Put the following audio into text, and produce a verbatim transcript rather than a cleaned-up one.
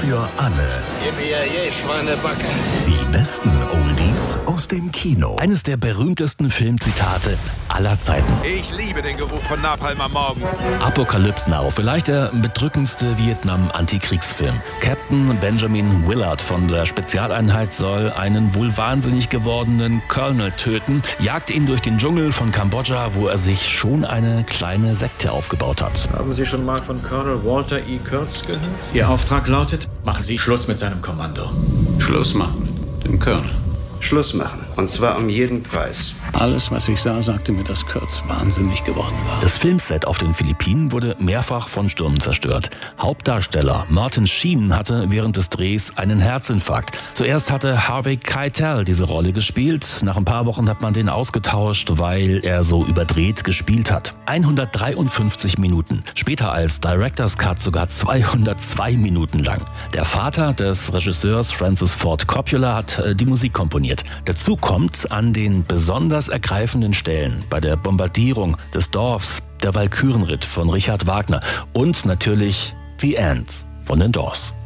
Für alle. Yippie, Schweinebacke. Die besten Oldies aus dem Kino. Eines der berühmtesten Filmzitate aller Zeiten. Ich liebe den Geruch von Napalm am Morgen. Apocalypse Now, vielleicht der bedrückendste Vietnam-Antikriegsfilm. Captain Benjamin Willard von der Spezialeinheit soll einen wohl wahnsinnig gewordenen Colonel töten, jagt ihn durch den Dschungel von Kambodscha, wo er sich schon eine kleine Sekte aufgebaut hat. Haben Sie schon mal von Colonel Walter E. Kurtz gehört? Ihr Auftrag lautet, machen Sie Schluss mit seinem Kommando. Schluss machen mit dem Colonel. Schluss machen. Und zwar um jeden Preis. Alles, was ich sah, sagte mir, dass Kurtz wahnsinnig geworden war. Das Filmset auf den Philippinen wurde mehrfach von Stürmen zerstört. Hauptdarsteller Martin Sheen hatte während des Drehs einen Herzinfarkt. Zuerst hatte Harvey Keitel diese Rolle gespielt. Nach ein paar Wochen hat man den ausgetauscht, weil er so überdreht gespielt hat. hundertdreiundfünfzig Minuten. Später als Director's Cut sogar zweihundertzwei Minuten lang. Der Vater des Regisseurs Francis Ford Coppola hat die Musik komponiert. Dazu kommt, an den besonders ergreifenden Stellen bei der Bombardierung des Dorfs der Walkürenritt von Richard Wagner und natürlich The End von den Doors.